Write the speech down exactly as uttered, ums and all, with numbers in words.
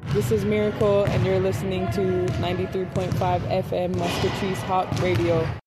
This is Miracle, and you're listening to ninety-three point five F M Muscatries Hawk Radio.